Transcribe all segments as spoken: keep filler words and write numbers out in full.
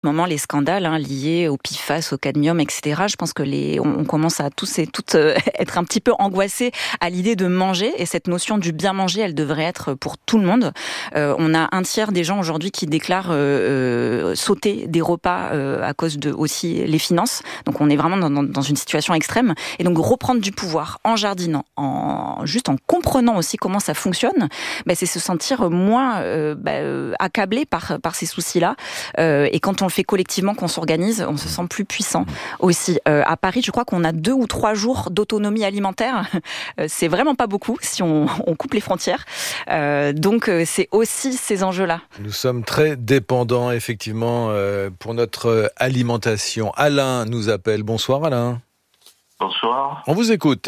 moment les scandales hein, liés au P F A S, au cadmium, et cetera. Je pense que les, on, on commence à tous et toutes euh, être un petit peu angoissés à l'idée de manger, et cette notion du bien manger, elle devrait être pour tout le monde. Euh, on a un tiers des gens aujourd'hui qui déclarent euh, euh, sauter des repas euh, à cause de aussi les finances. Donc on est vraiment dans, dans, dans une situation extrême. Et donc reprendre du pouvoir en jardinant, en juste en comprenant aussi comment ça fonctionne, bah, c'est se sentir moins euh, bah, euh, accablé par par ces soucis-là. Euh, et quand on le fait collectivement, qu'on s'organise, on se sent plus puissant aussi. Euh, à Paris, je crois qu'on a deux ou trois jours d'autonomie alimentaire. Euh, c'est vraiment pas beaucoup si on, on coupe les frontières. Euh, donc euh, c'est aussi ces enjeux-là. Nous sommes très dépendants, effectivement, euh, pour notre alimentation. Alain nous appelle. Bonsoir, Alain. Bonsoir. On vous écoute.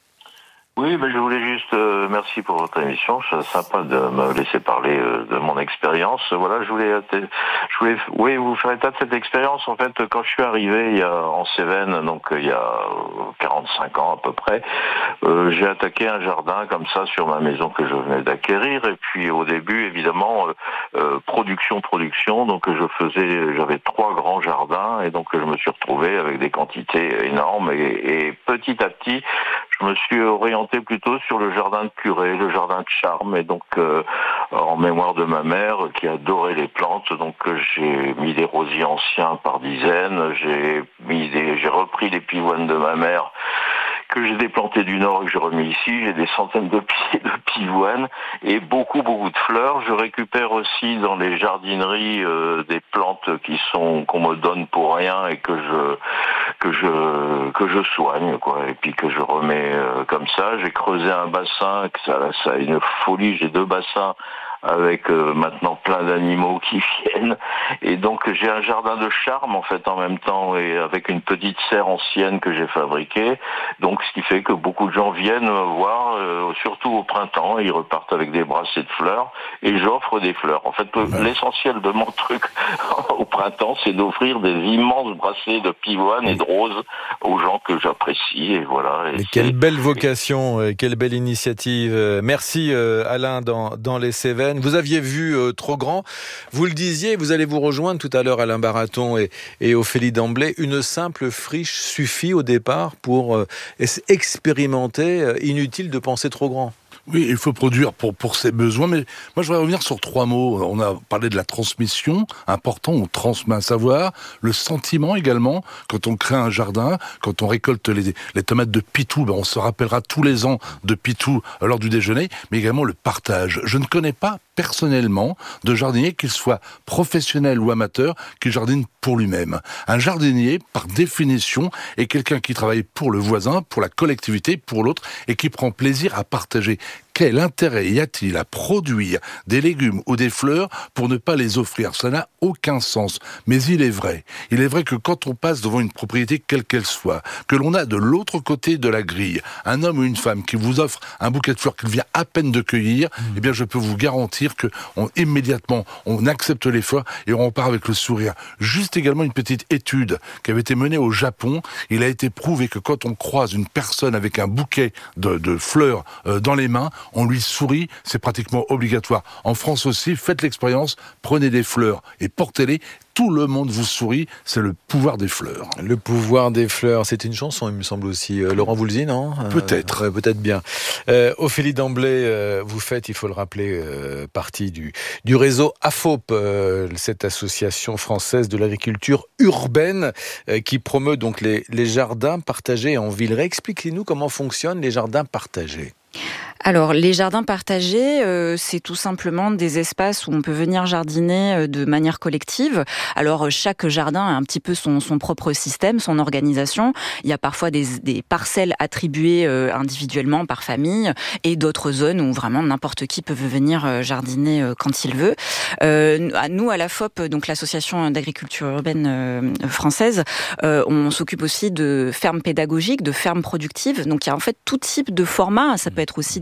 Oui, ben je voulais juste euh, merci pour votre émission. C'est sympa de me laisser parler euh, de mon expérience. Voilà, je voulais, je voulais, oui, vous faire état de cette expérience. En fait, quand je suis arrivé il y a en Cévennes, donc il y a quarante-cinq ans à peu près, euh, j'ai attaqué un jardin comme ça sur ma maison que je venais d'acquérir. Et puis au début, évidemment, euh, euh, production, production. Donc je faisais, j'avais trois grands jardins et donc je me suis retrouvé avec des quantités énormes. Et, et petit à petit, je me suis orienté plutôt sur le jardin de curé, le jardin de charme, et donc euh, en mémoire de ma mère qui adorait les plantes, donc euh, j'ai mis des rosiers anciens par dizaines, j'ai mis des, j'ai repris les pivoines de ma mère que j'ai déplanté du nord et que j'ai remis ici. J'ai des centaines de pieds de pivoines et beaucoup, beaucoup de fleurs. Je récupère aussi dans les jardineries euh, des plantes qui sont, qu'on me donne pour rien et que je, que je, que je soigne, quoi. Et puis que je remets euh, comme ça. J'ai creusé un bassin, que ça, ça a une folie. J'ai deux bassins avec euh, maintenant plein d'animaux qui viennent, et donc j'ai un jardin de charme en fait en même temps, et avec une petite serre ancienne que j'ai fabriquée, donc ce qui fait que beaucoup de gens viennent me voir, euh, surtout au printemps, et ils repartent avec des brassées de fleurs, et j'offre des fleurs. En fait, ouais. L'essentiel de mon truc au printemps, c'est d'offrir des immenses brassées de pivoine et de roses aux gens que j'apprécie, et voilà. Et quelle belle vocation, quelle belle initiative. Merci Alain dans, dans les Cévennes. Vous aviez vu euh, trop grand, vous le disiez, vous allez vous rejoindre tout à l'heure Alain Baraton et, et Ophélie Damblay. Une simple friche suffit au départ pour euh, expérimenter, euh, inutile de penser trop grand. Oui, il faut produire pour, pour ses besoins, mais moi je voudrais revenir sur trois mots. On a parlé de la transmission, important, on transmet un savoir, le sentiment également, quand on crée un jardin, quand on récolte les, les tomates de Pitou, ben on se rappellera tous les ans de Pitou lors du déjeuner, mais également le partage. Je ne connais pas personnellement de jardinier, qu'il soit professionnel ou amateur, qui jardine pour lui-même. Un jardinier, par définition, est quelqu'un qui travaille pour le voisin, pour la collectivité, pour l'autre, et qui prend plaisir à partager. Quel intérêt y a-t-il à produire des légumes ou des fleurs pour ne pas les offrir? Ça n'a aucun sens. Mais il est vrai. Il est vrai que quand on passe devant une propriété, quelle qu'elle soit, que l'on a de l'autre côté de la grille un homme ou une femme qui vous offre un bouquet de fleurs qu'il vient à peine de cueillir, mmh. eh bien je peux vous garantir que on, immédiatement on accepte l'effort et on repart avec le sourire. Juste également une petite étude qui avait été menée au Japon. Il a été prouvé que quand on croise une personne avec un bouquet de, de fleurs euh, dans les mains, on lui sourit, c'est pratiquement obligatoire. En France aussi, faites l'expérience, prenez des fleurs et portez-les. Tout le monde vous sourit, c'est le pouvoir des fleurs. Le pouvoir des fleurs, c'est une chanson, il me semble aussi. Euh, Laurent Voulzy, non ? Peut-être. Euh, ouais, peut-être bien. Euh, Ophélie Damblay, euh, vous faites, il faut le rappeler, euh, partie du, du réseau AFOP, euh, cette association française de l'agriculture urbaine euh, qui promeut donc les, les jardins partagés en ville. Expliquez-nous comment fonctionnent les jardins partagés. Alors, les jardins partagés, euh, c'est tout simplement des espaces où on peut venir jardiner euh, de manière collective. Alors, chaque jardin a un petit peu son, son propre système, son organisation. Il y a parfois des, des parcelles attribuées euh, individuellement par famille et d'autres zones où vraiment n'importe qui peut venir euh, jardiner euh, quand il veut. Euh, à nous, à la F O P, donc l'association d'agriculture urbaine euh, française, euh, on s'occupe aussi de fermes pédagogiques, de fermes productives. Donc, il y a en fait tout type de format. Ça peut être aussi des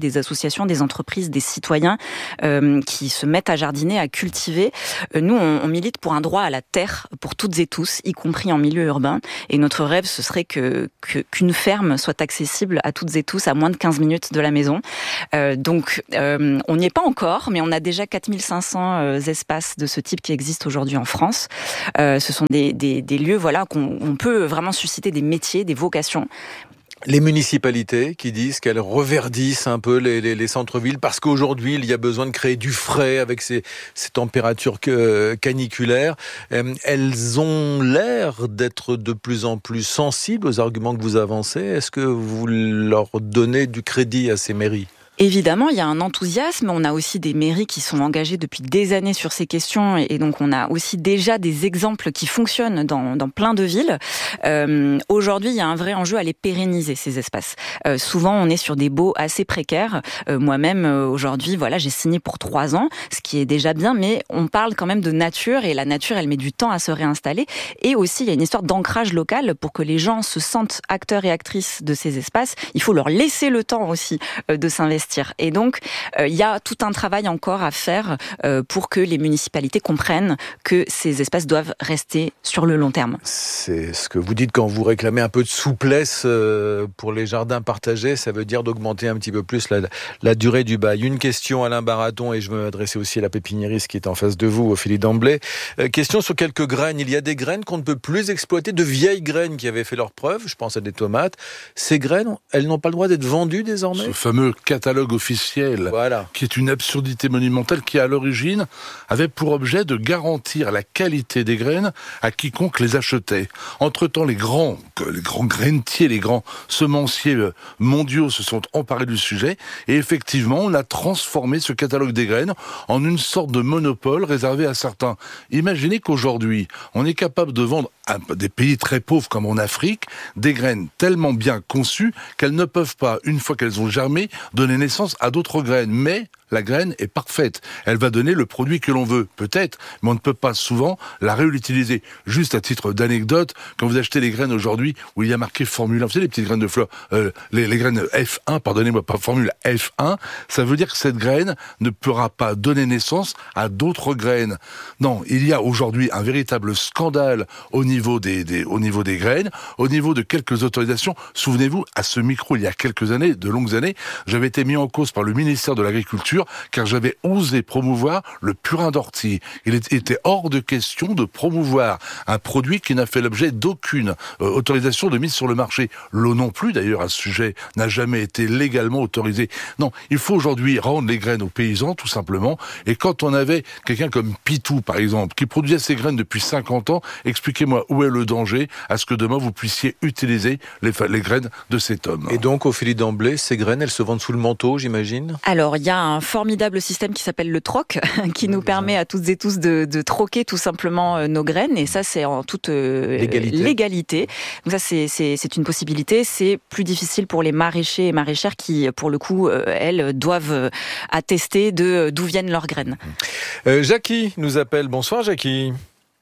des associations, des entreprises, des citoyens euh, qui se mettent à jardiner, à cultiver. Euh, nous, on, on milite pour un droit à la terre pour toutes et tous, y compris en milieu urbain. Et notre rêve, ce serait que, que qu'une ferme soit accessible à toutes et tous à moins de quinze minutes de la maison. Euh, donc, euh, on n'y est pas encore, mais on a déjà quatre mille cinq cents euh, espaces de ce type qui existent aujourd'hui en France. Euh, ce sont des, des, des lieux, voilà, qu'on on peut vraiment susciter des métiers, des vocations. Les municipalités qui disent qu'elles reverdissent un peu les, les, les centres-villes parce qu'aujourd'hui, il y a besoin de créer du frais avec ces, ces températures que, caniculaires. Euh, elles ont l'air d'être de plus en plus sensibles aux arguments que vous avancez. Est-ce que vous leur donnez du crédit à ces mairies ? Évidemment, il y a un enthousiasme. On a aussi des mairies qui sont engagées depuis des années sur ces questions, et donc on a aussi déjà des exemples qui fonctionnent dans, dans plein de villes. Euh, aujourd'hui, il y a un vrai enjeu à les pérenniser, ces espaces. Euh, souvent, on est sur des baux assez précaires. Euh, moi-même, euh, aujourd'hui, voilà, j'ai signé pour trois ans, ce qui est déjà bien, mais on parle quand même de nature, et la nature, elle met du temps à se réinstaller. Et aussi, il y a une histoire d'ancrage local pour que les gens se sentent acteurs et actrices de ces espaces. Il faut leur laisser le temps aussi euh, de s'investir. Et donc, il euh, y a tout un travail encore à faire euh, pour que les municipalités comprennent que ces espaces doivent rester sur le long terme. C'est ce que vous dites quand vous réclamez un peu de souplesse euh, pour les jardins partagés. Ça veut dire d'augmenter un petit peu plus la, la durée du bail. Une question, Alain Baraton, et je veux m'adresser aussi à la pépiniériste qui est en face de vous, Ophélie Damblay. Euh, question sur quelques graines. Il y a des graines qu'on ne peut plus exploiter, de vieilles graines qui avaient fait leurs preuves. Je pense à des tomates. Ces graines, elles n'ont pas le droit d'être vendues désormais ? Ce fameux catalogue officiel, voilà, qui est une absurdité monumentale, qui à l'origine avait pour objet de garantir la qualité des graines à quiconque les achetait. Entre-temps, les grands, les grands grainetiers, les grands semenciers mondiaux se sont emparés du sujet, et effectivement, on a transformé ce catalogue des graines en une sorte de monopole réservé à certains. Imaginez qu'aujourd'hui, on est capable de vendre à des pays très pauvres comme en Afrique des graines tellement bien conçues qu'elles ne peuvent pas, une fois qu'elles ont germé, donner naissance à d'autres graines. Mais la graine est parfaite. Elle va donner le produit que l'on veut, peut-être, mais on ne peut pas souvent la réutiliser. Juste à titre d'anecdote, quand vous achetez les graines aujourd'hui où il y a marqué Formule un, vous savez, les petites graines de fleurs, euh, les, les graines F un, pardonnez-moi, pas Formule F un, ça veut dire que cette graine ne pourra pas donner naissance à d'autres graines. Non, il y a aujourd'hui un véritable scandale au niveau des, des, au niveau des graines, au niveau de quelques autorisations. Souvenez-vous, à ce micro, il y a quelques années, de longues années, j'avais été mis en cause par le ministère de l'Agriculture car j'avais osé promouvoir le purin d'ortie. Il était hors de question de promouvoir un produit qui n'a fait l'objet d'aucune euh, autorisation de mise sur le marché. L'eau non plus, d'ailleurs, à ce sujet, n'a jamais été légalement autorisée. Non, il faut aujourd'hui rendre les graines aux paysans, tout simplement. Et quand on avait quelqu'un comme Pitou, par exemple, qui produisait ces graines depuis cinquante ans, expliquez-moi où est le danger à ce que demain vous puissiez utiliser les, les graines de cet homme. Et donc, Ophélie Damblay, ces graines, elles se vendent sous le manteau, j'imagine ? Alors, il y a un formidable système qui s'appelle le troc, qui nous permet à toutes et tous de, de troquer tout simplement nos graines, et ça c'est en toute euh, légalité. légalité. Donc ça c'est, c'est, c'est une possibilité. C'est plus difficile pour les maraîchers et maraîchères qui, pour le coup, euh, elles doivent attester de d'où viennent leurs graines. Euh, Jackie nous appelle. Bonsoir Jackie.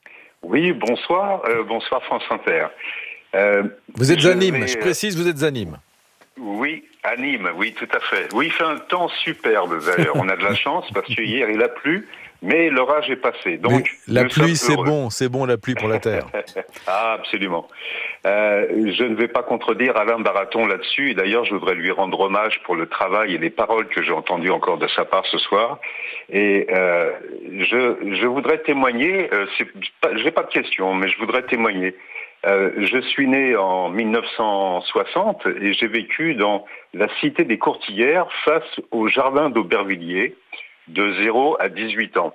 Oui, bonsoir, euh, bonsoir France Inter. Euh, vous êtes à Nîmes, vais... je précise, vous êtes à Nîmes. Oui, à Nîmes, oui, tout à fait. Oui, il fait un temps superbe d'ailleurs. On a de la chance parce que hier il a plu, mais l'orage est passé. Donc mais la pluie, c'est bon, c'est bon la pluie pour la terre. Ah, absolument. Euh, je ne vais pas contredire Alain Baraton là-dessus. Et d'ailleurs, je voudrais lui rendre hommage pour le travail et les paroles que j'ai entendues encore de sa part ce soir. Et euh, je, je voudrais témoigner. Euh, c'est pas, j'ai pas de questions, mais je voudrais témoigner. Euh, je suis né en mille neuf cent soixante et j'ai vécu dans la cité des Courtilières face au jardin d'Aubervilliers de zéro à dix-huit ans.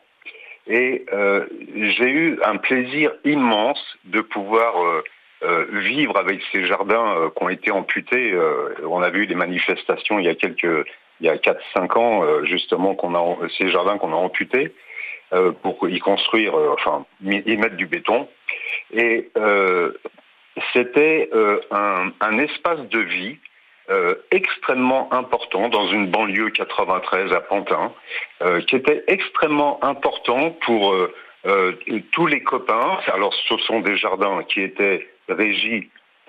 Et euh, j'ai eu un plaisir immense de pouvoir euh, euh, vivre avec ces jardins euh, qui ont été amputés. Euh, on a vu des manifestations il y a quelques, il y a quatre cinq ans euh, justement qu'on a ces jardins qu'on a amputés euh, pour y construire, euh, enfin y mettre du béton. Et euh, c'était euh, un, un espace de vie euh, extrêmement important dans une banlieue quatre-vingt-treize à Pantin, euh, qui était extrêmement important pour euh, euh, tous les copains. Alors ce sont des jardins qui étaient régis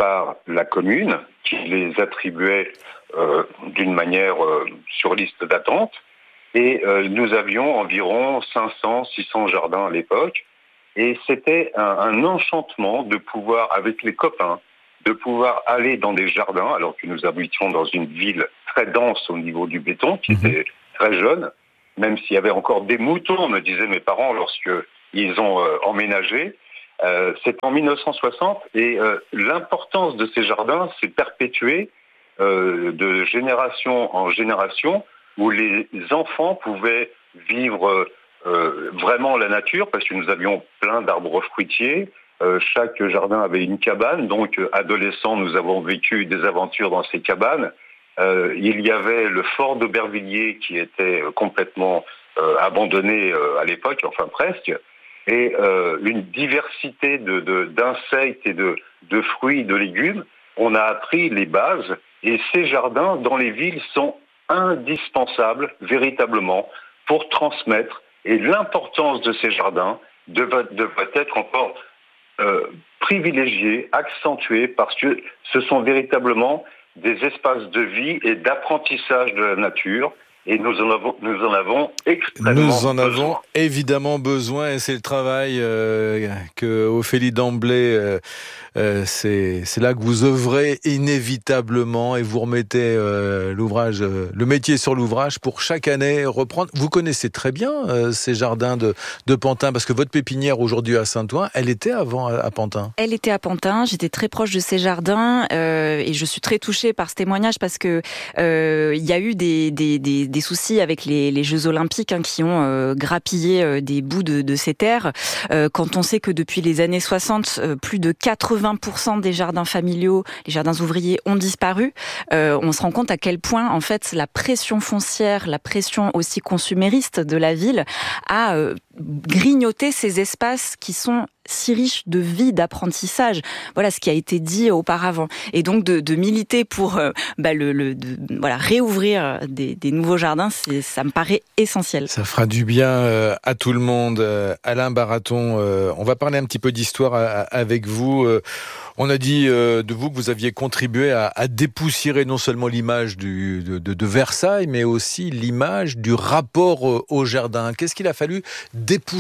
par la commune, qui les attribuait euh, d'une manière euh, sur liste d'attente. Et euh, nous avions environ cinq cents, six cents jardins à l'époque. Et c'était un, un enchantement de pouvoir, avec les copains, de pouvoir aller dans des jardins, alors que nous habitions dans une ville très dense au niveau du béton, qui mmh. était très jeune, même s'il y avait encore des moutons, me disaient mes parents lorsqu'ils ont euh, emménagé. Euh, c'est en mille neuf cent soixante et euh, l'importance de ces jardins s'est perpétuée euh, de génération en génération, où les enfants pouvaient vivre euh, vraiment la nature, parce que nous avions plein d'arbres fruitiers. Euh, chaque jardin avait une cabane, donc euh, adolescents, nous avons vécu des aventures dans ces cabanes. Euh, il y avait le fort d'Aubervilliers qui était euh, complètement euh, abandonné euh, à l'époque, enfin presque, et euh, une diversité de, de, d'insectes et de, de fruits, de légumes. On a appris les bases, et ces jardins dans les villes sont indispensables véritablement pour transmettre, et l'importance de ces jardins devrait, devrait être encore euh, privilégiée, accentuée, parce que ce sont véritablement des espaces de vie et d'apprentissage de la nature. Et nous en avons, nous en avons extrêmement besoin. Nous en avons besoin. évidemment besoin, et c'est le travail euh, que Ophélie Damblay, euh, euh, c'est, c'est là que vous œuvrez inévitablement, et vous remettez euh, l'ouvrage, euh, le métier sur l'ouvrage pour chaque année reprendre. Vous connaissez très bien euh, ces jardins de, de Pantin, parce que votre pépinière aujourd'hui à Saint-Ouen, elle était avant à, à Pantin. Elle était à Pantin, j'étais très proche de ces jardins, euh, et je suis très touchée par ce témoignage, parce que euh, il y a eu des, des, des des soucis avec les, les Jeux Olympiques hein, qui ont euh, grappillé euh, des bouts de, de ces terres. Euh, quand on sait que depuis les années soixante, euh, plus de quatre-vingts pour cent des jardins familiaux, les jardins ouvriers ont disparu, euh, on se rend compte à quel point en fait la pression foncière, la pression aussi consumériste de la ville a euh, grignoté ces espaces qui sont si riche de vie, d'apprentissage. Voilà ce qui a été dit auparavant. Et donc de, de militer pour euh, bah, le, le de, voilà réouvrir des, des nouveaux jardins, c'est, ça me paraît essentiel. Ça fera du bien euh, à tout le monde. Euh, Alain Baraton, euh, on va parler un petit peu d'histoire à, à, avec vous. Euh, on a dit euh, de vous que vous aviez contribué à, à dépoussiérer non seulement l'image du, de, de, de Versailles, mais aussi l'image du rapport euh, au jardin. Qu'est-ce qu'il a fallu dépoussiérer ?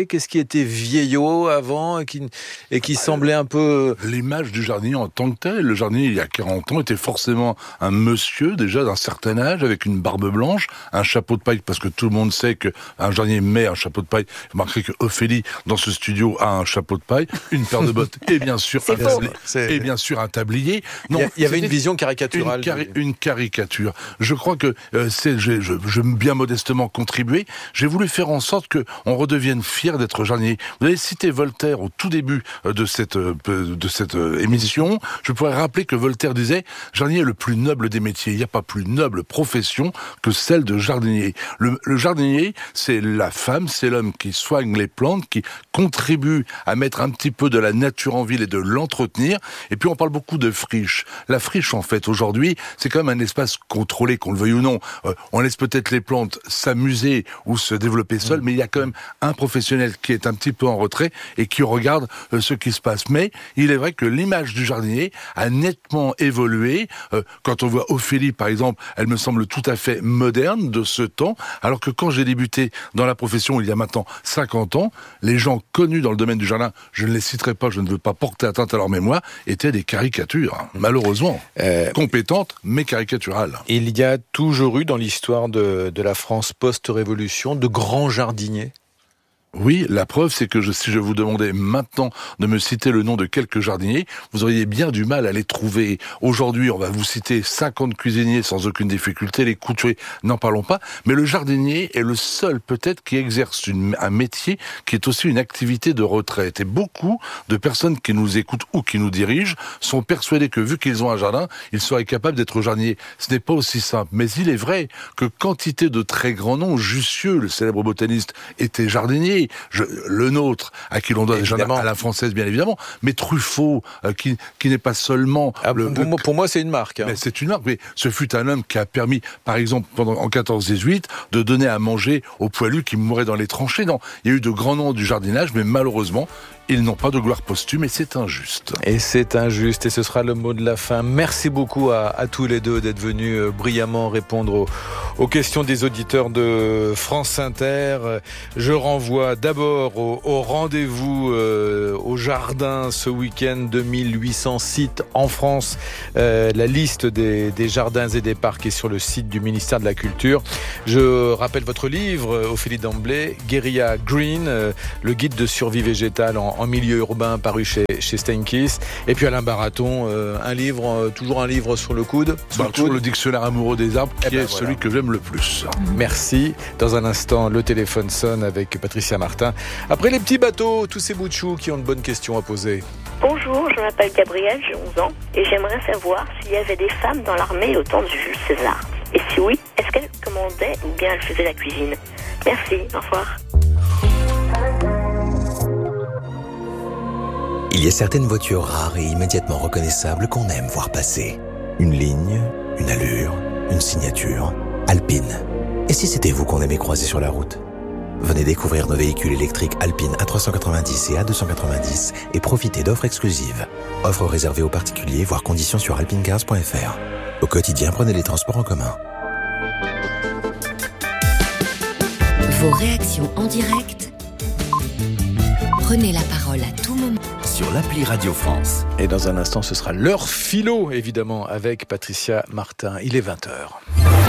Qu'est-ce qui était vieillot avant et qui, et qui semblait un peu... L'image du jardinier en tant que tel. Le jardinier, il y a quarante ans, était forcément un monsieur, déjà d'un certain âge, avec une barbe blanche, un chapeau de paille, parce que tout le monde sait qu'un jardinier met un chapeau de paille. Vous remarquerez que Ophélie, dans ce studio, a un chapeau de paille, une paire de bottes, et bien sûr, un tablier, et bien sûr un tablier. Non, il y avait une vision caricaturale. Une, cari- une caricature. Je crois que euh, c'est, je, je, je bien modestement contribué. J'ai voulu faire en sorte que on redevienne fier d'être jardinier. Vous avez cité Voltaire au tout début de cette de cette émission. Je pourrais rappeler que Voltaire disait: jardinier est le plus noble des métiers. Il n'y a pas plus noble profession que celle de jardinier. Le, le jardinier, c'est la femme, c'est l'homme qui soigne les plantes, qui contribue à mettre un petit peu de la nature en ville et de l'entretenir. Et puis on parle beaucoup de friche. La friche, en fait, aujourd'hui, c'est quand même un espace contrôlé, qu'on le veuille ou non. Euh, on laisse peut-être les plantes s'amuser ou se développer seules, mais il y a quand même un professionnel qui est un petit peu en retrait et qui regarde euh, ce qui se passe. Mais il est vrai que l'image du jardinier a nettement évolué. Euh, quand on voit Ophélie, par exemple, elle me semble tout à fait moderne de ce temps, alors que quand j'ai débuté dans la profession il y a maintenant cinquante ans, les gens connus dans le domaine du jardin, je ne les citerai pas, je ne veux pas porter atteinte à leur mémoire, étaient des caricatures, hein, malheureusement. Euh, compétentes, mais caricaturales. Il y a toujours eu dans l'histoire de, de la France post-révolution de grands jardiniers. Oui, la preuve, c'est que je, si je vous demandais maintenant de me citer le nom de quelques jardiniers, vous auriez bien du mal à les trouver. Aujourd'hui, on va vous citer cinquante cuisiniers sans aucune difficulté, les couturiers, n'en parlons pas, mais le jardinier est le seul peut-être qui exerce une, un métier qui est aussi une activité de retraite. Et beaucoup de personnes qui nous écoutent ou qui nous dirigent sont persuadés que vu qu'ils ont un jardin, ils seraient capables d'être jardiniers. Ce n'est pas aussi simple. Mais il est vrai que quantité de très grands noms, Jussieu, le célèbre botaniste, était jardinier. Je, le nôtre, à qui l'on doit des jardins à la française, bien évidemment, mais Truffaut, euh, qui, qui n'est pas seulement... Ah, le, pour, le, moi, pour moi, c'est une marque. Hein. Mais c'est une marque, mais ce fut un homme qui a permis, par exemple, pendant, en quatorze dix-huit, de donner à manger aux poilus qui mouraient dans les tranchées. Non, il y a eu de grands noms du jardinage, mais malheureusement, ils n'ont pas de gloire posthume et c'est injuste. Et c'est injuste et ce sera le mot de la fin. Merci beaucoup à, à tous les deux d'être venus euh, brillamment répondre aux, aux questions des auditeurs de France Inter. Je renvoie d'abord au, au rendez-vous euh, au jardin ce week-end, deux mille huit cents sites en France. Euh, la liste des, des jardins et des parcs est sur le site du ministère de la Culture. Je rappelle votre livre, Ophélie Damblay, Guérilla Green, euh, le guide de survie végétale en, en milieu urbain paru chez, chez Steinkiss. Et puis Alain Baraton, euh, un livre, euh, toujours un livre sur le coude. Sur bah, le, toujours coude. le dictionnaire amoureux des arbres qui eh ben est voilà. celui que j'aime le plus. Merci. Dans un instant, le téléphone sonne avec Patricia Martin. Après les petits bateaux, tous ces bouts de choux qui ont de bonnes questions à poser. Bonjour, je m'appelle Gabrielle, j'ai onze ans et j'aimerais savoir s'il y avait des femmes dans l'armée au temps du Jules César. Et si oui, est-ce qu'elles commandaient ou bien elles faisaient la cuisine? Merci, au revoir. Il y a certaines voitures rares et immédiatement reconnaissables qu'on aime voir passer. Une ligne, une allure, une signature. Alpine. Et si c'était vous qu'on aimait croiser sur la route? Venez découvrir nos véhicules électriques Alpine A trois cent quatre-vingt-dix et A deux cent quatre-vingt-dix et profitez d'offres exclusives. Offres réservées aux particuliers, voire conditions sur alpinecars point f r. Au quotidien, prenez les transports en commun. Vos réactions en direct. Prenez la parole à tout moment sur l'appli Radio France. Et dans un instant, ce sera l'heure philo, évidemment, avec Patricia Martin. Il est vingt heures.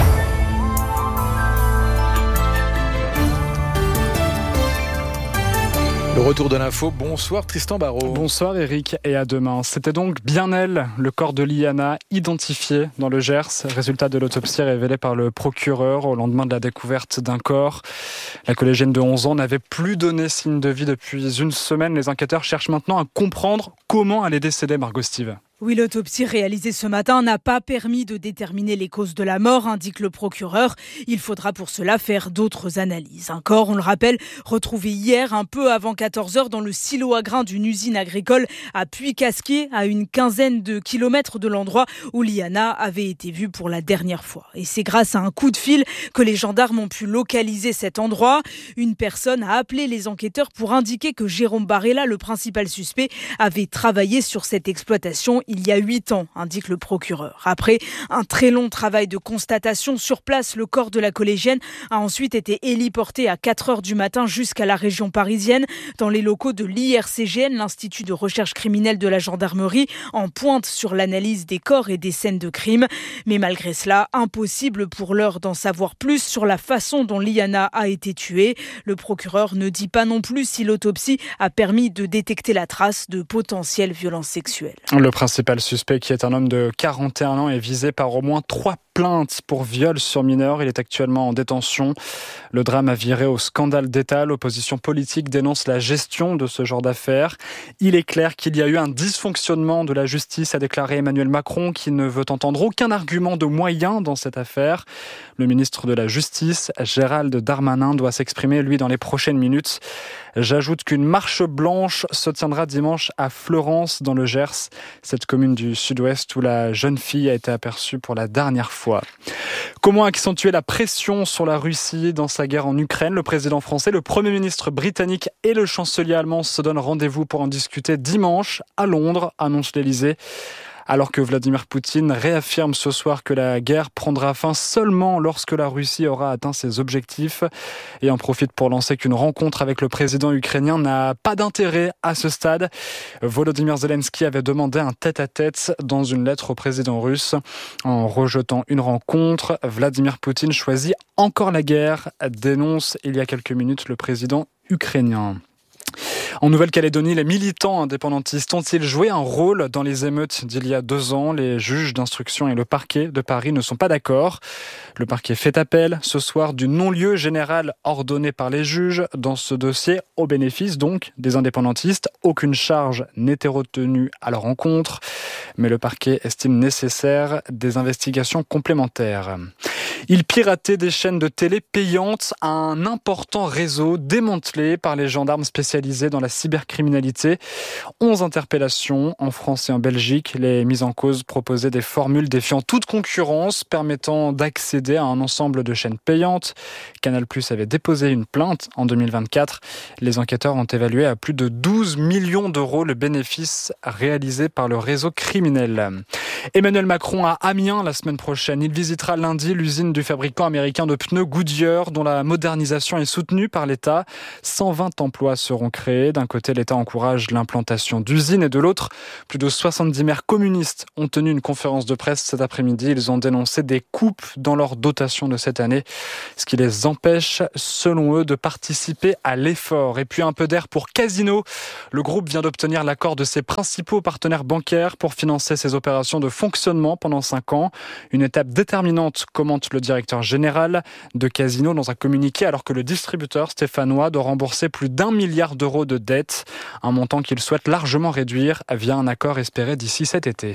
Le retour de l'info, bonsoir Tristan Barraud. Bonsoir Eric et à demain. C'était donc bien elle, le corps de Liana, identifié dans le Gers. Résultat de l'autopsie révélé par le procureur au lendemain de la découverte d'un corps. La collégienne de onze ans n'avait plus donné signe de vie depuis une semaine. Les enquêteurs cherchent maintenant à comprendre comment elle est décédée, Margot Steve. Oui, l'autopsie réalisée ce matin n'a pas permis de déterminer les causes de la mort, indique le procureur. Il faudra pour cela faire d'autres analyses. Un corps, on le rappelle, retrouvé hier un peu avant quatorze heures dans le silo à grains d'une usine agricole à Puy-Casquier, à une quinzaine de kilomètres de l'endroit où Liana avait été vue pour la dernière fois. Et c'est grâce à un coup de fil que les gendarmes ont pu localiser cet endroit. Une personne a appelé les enquêteurs pour indiquer que Jérôme Barella, le principal suspect, avait travaillé sur cette exploitation il y a huit ans, indique le procureur. Après un très long travail de constatation sur place, le corps de la collégienne a ensuite été héliporté à quatre heures du matin jusqu'à la région parisienne, dans les locaux de l'I R C G N, l'Institut de recherche criminelle de la gendarmerie, en pointe sur l'analyse des corps et des scènes de crime. Mais malgré cela, impossible pour l'heure d'en savoir plus sur la façon dont Liana a été tuée. Le procureur ne dit pas non plus si l'autopsie a permis de détecter la trace de potentielles violences sexuelles. Le principal suspect, qui est un homme de quarante et un ans, est visé par au moins trois plainte pour viol sur mineur. Il est actuellement en détention. Le drame a viré au scandale d'État. L'opposition politique dénonce la gestion de ce genre d'affaires. Il est clair qu'il y a eu un dysfonctionnement de la justice, a déclaré Emmanuel Macron, qui ne veut entendre aucun argument de moyens dans cette affaire. Le ministre de la Justice, Gérald Darmanin, doit s'exprimer, lui, dans les prochaines minutes. J'ajoute qu'une marche blanche se tiendra dimanche à Fleurance, dans le Gers, cette commune du sud-ouest où la jeune fille a été aperçue pour la dernière fois. Comment accentuer la pression sur la Russie dans sa guerre en Ukraine? Le président français, le Premier ministre britannique et le chancelier allemand se donnent rendez-vous pour en discuter dimanche à Londres, annonce l'Élysée. Alors que Vladimir Poutine réaffirme ce soir que la guerre prendra fin seulement lorsque la Russie aura atteint ses objectifs, et en profite pour lancer qu'une rencontre avec le président ukrainien n'a pas d'intérêt à ce stade. Volodymyr Zelensky avait demandé un tête-à-tête dans une lettre au président russe. En rejetant une rencontre, Vladimir Poutine choisit encore la guerre, dénonce il y a quelques minutes le président ukrainien. En Nouvelle-Calédonie, les militants indépendantistes ont-ils joué un rôle dans les émeutes d'il y a deux ans? Les juges d'instruction et le parquet de Paris ne sont pas d'accord. Le parquet fait appel ce soir du non-lieu général ordonné par les juges dans ce dossier, au bénéfice donc des indépendantistes. Aucune charge n'était retenue à leur encontre, mais le parquet estime nécessaire des investigations complémentaires. Ils pirataient des chaînes de télé payantes, un important réseau démantelé par les gendarmes spécialisés dans la cybercriminalité. onze interpellations en France et en Belgique. Les mises en cause proposaient des formules défiant toute concurrence, permettant d'accéder à un ensemble de chaînes payantes. Canal+ avait déposé une plainte en deux mille vingt-quatre. Les enquêteurs ont évalué à plus de douze millions d'euros le bénéfice réalisé par le réseau criminel. Emmanuel Macron à Amiens la semaine prochaine. Il visitera lundi l'usine du fabricant américain de pneus Goodyear, dont la modernisation est soutenue par l'État. cent vingt emplois seront créés. D'un côté, l'État encourage l'implantation d'usines et de l'autre, plus de soixante-dix maires communistes ont tenu une conférence de presse cet après-midi. Ils ont dénoncé des coupes dans leur dotation de cette année, ce qui les empêche, selon eux, de participer à l'effort. Et puis un peu d'air pour Casino. Le groupe vient d'obtenir l'accord de ses principaux partenaires bancaires pour financer ses opérations de fonctionnement pendant cinq ans. Une étape déterminante, commente le directeur général de Casino dans un communiqué, alors que le distributeur stéphanois doit rembourser plus d'un milliard d'euros de dettes, un montant qu'il souhaite largement réduire via un accord espéré d'ici cet été.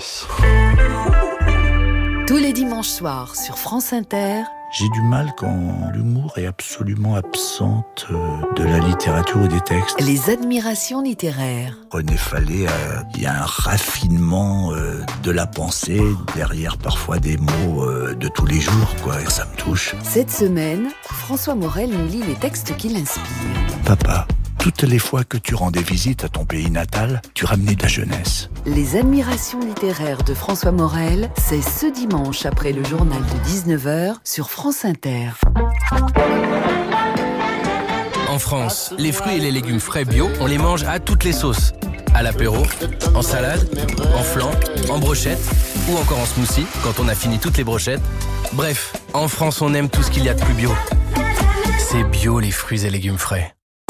Tous les dimanches soirs sur France Inter. J'ai du mal quand l'humour est absolument absente de la littérature ou des textes. Les admirations littéraires. René Fallet, euh, il y a un raffinement euh, de la pensée derrière parfois des mots euh, de tous les jours, quoi. Et ça me touche. Cette semaine, François Morel nous lit les textes qui l'inspirent. Papa, toutes les fois que tu rendais visite à ton pays natal, tu ramenais ta jeunesse. Les admirations littéraires de François Morel, c'est ce dimanche après le journal de dix-neuf heures sur France Inter. En France, les fruits et les légumes frais bio, on les mange à toutes les sauces. À l'apéro, en salade, en flan, en brochette ou encore en smoothie quand on a fini toutes les brochettes. Bref, en France, on aime tout ce qu'il y a de plus bio. C'est bio les fruits et légumes frais.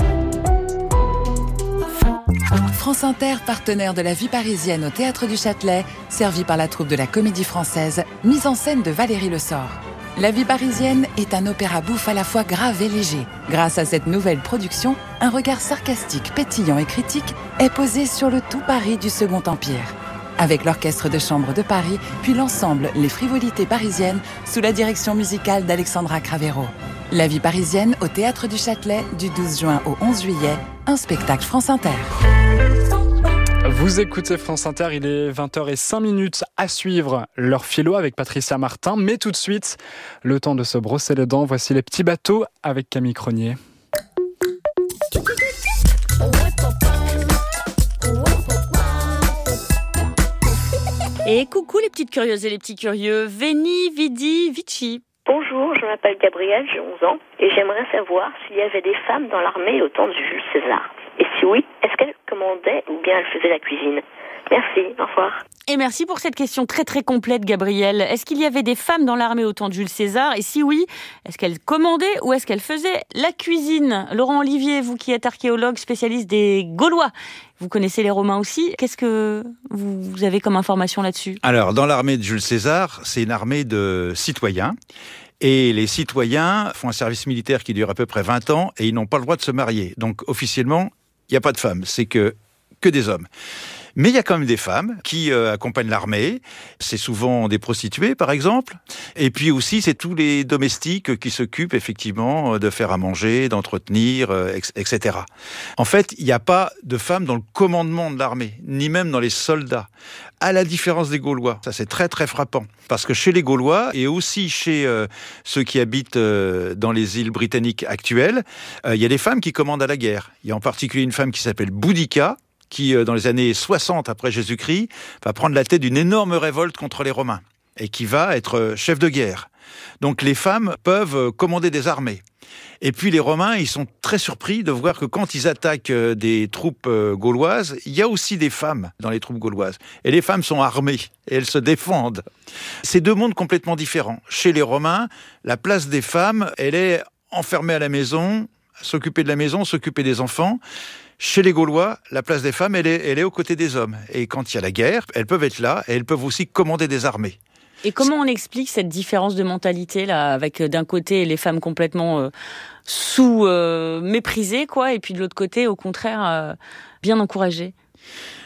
France Inter, partenaire de la vie parisienne au Théâtre du Châtelet, servi par la troupe de la Comédie Française, mise en scène de Valérie Lessort. La vie parisienne est un opéra bouffe à la fois grave et léger. Grâce à cette nouvelle production, un regard sarcastique, pétillant et critique est posé sur le tout Paris du Second Empire. Avec l'Orchestre de Chambre de Paris, puis l'ensemble Les Frivolités Parisiennes, sous la direction musicale d'Alexandra Cravero. La vie parisienne au Théâtre du Châtelet, du douze juin au onze juillet, un spectacle France Inter. Vous écoutez France Inter, il est vingt heures zéro cinq à suivre leur philo avec Patricia Martin. Mais tout de suite, le temps de se brosser les dents. Voici les petits bateaux avec Camille Cronier. Et coucou les petites curieuses et les petits curieux, Veni, Vidi, Vici. Bonjour, je m'appelle Gabrielle, j'ai onze ans et j'aimerais savoir s'il y avait des femmes dans l'armée au temps du Jules César. Et si oui, est-ce qu'elles commandaient ou bien elles faisaient la cuisine? Merci, au revoir. Et merci pour cette question très très complète, Gabrielle. Est-ce qu'il y avait des femmes dans l'armée au temps de Jules César? Et si oui, est-ce qu'elles commandaient ou est-ce qu'elles faisaient la cuisine? Laurent Olivier, vous qui êtes archéologue spécialiste des Gaulois, vous connaissez les Romains aussi. Qu'est-ce que vous avez comme information là-dessus? Alors, dans l'armée de Jules César, c'est une armée de citoyens. Et les citoyens font un service militaire qui dure à peu près vingt ans et ils n'ont pas le droit de se marier. Donc, officiellement, il n'y a pas de femmes. C'est que, que des hommes. Mais il y a quand même des femmes qui euh, accompagnent l'armée. C'est souvent des prostituées, par exemple. Et puis aussi, c'est tous les domestiques qui s'occupent effectivement de faire à manger, d'entretenir, euh, et cetera. En fait, il n'y a pas de femmes dans le commandement de l'armée, ni même dans les soldats. À la différence des Gaulois. Ça, c'est très, très frappant. Parce que chez les Gaulois, et aussi chez euh, ceux qui habitent euh, dans les îles britanniques actuelles, euh, il y a des femmes qui commandent à la guerre. Il y a en particulier une femme qui s'appelle Boudica, qui, dans les années soixante après Jésus-Christ, va prendre la tête d'une énorme révolte contre les Romains et qui va être chef de guerre. Donc les femmes peuvent commander des armées. Et puis les Romains, ils sont très surpris de voir que quand ils attaquent des troupes gauloises, il y a aussi des femmes dans les troupes gauloises. Et les femmes sont armées et elles se défendent. C'est deux mondes complètement différents. Chez les Romains, la place des femmes, elle est enfermée à la maison, s'occuper de la maison, s'occuper des enfants. Chez les Gaulois, la place des femmes, elle est, elle est aux côtés des hommes. Et quand il y a la guerre, elles peuvent être là et elles peuvent aussi commander des armées. Et comment on explique cette différence de mentalité là, avec d'un côté les femmes complètement euh, sous euh, méprisées, quoi, et puis de l'autre côté, au contraire, euh, bien encouragées?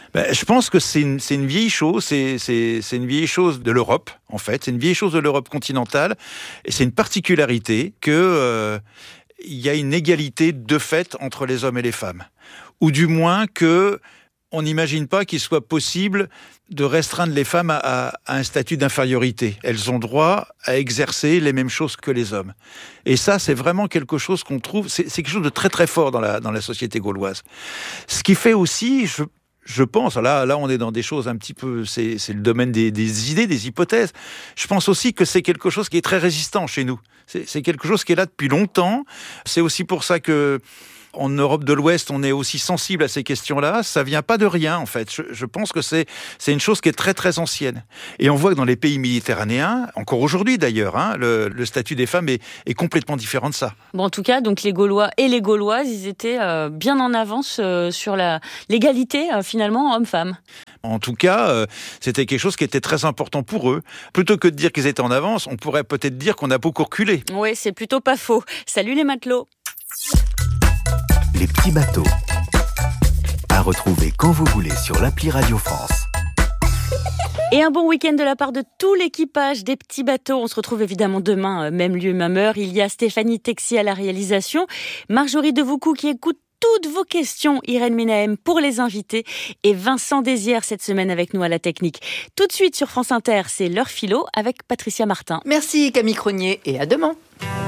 Ben, je pense que c'est une, c'est une vieille chose, c'est, c'est, c'est une vieille chose de l'Europe, en fait. C'est une vieille chose de l'Europe continentale. Et c'est une particularité que euh, il y a une égalité de fait entre les hommes et les femmes. Ou du moins que on n'imagine pas qu'il soit possible de restreindre les femmes à, à, à un statut d'infériorité. Elles ont droit à exercer les mêmes choses que les hommes. Et ça, c'est vraiment quelque chose qu'on trouve, c'est, c'est quelque chose de très très fort dans la, dans la société gauloise. Ce qui fait aussi, je, je pense, là, là on est dans des choses un petit peu, c'est, c'est le domaine des, des idées, des hypothèses. Je pense aussi que c'est quelque chose qui est très résistant chez nous. C'est, c'est quelque chose qui est là depuis longtemps. C'est aussi pour ça que en Europe de l'Ouest, on est aussi sensible à ces questions-là. Ça vient pas de rien, en fait. Je, je pense que c'est, c'est une chose qui est très, très ancienne. Et on voit que dans les pays méditerranéens, encore aujourd'hui d'ailleurs, hein, le, le statut des femmes est, est complètement différent de ça. Bon, en tout cas, donc les Gaulois et les Gauloises, ils étaient euh, bien en avance euh, sur la, l'égalité, euh, finalement, hommes-femmes. En tout cas, euh, c'était quelque chose qui était très important pour eux. Plutôt que de dire qu'ils étaient en avance, on pourrait peut-être dire qu'on a beaucoup reculé. Oui, c'est plutôt pas faux. Salut les matelots. Les petits bateaux. À retrouver quand vous voulez sur l'appli Radio France. Et un bon week-end de la part de tout l'équipage des petits bateaux. On se retrouve évidemment demain, même lieu, même heure. Il y a Stéphanie Texier à la réalisation, Marjorie Devoucou qui écoute toutes vos questions, Irène Ménahem pour les invités et Vincent Désières cette semaine avec nous à la technique. Tout de suite sur France Inter, c'est l'heure philo avec Patricia Martin. Merci Camille Cronier et à demain.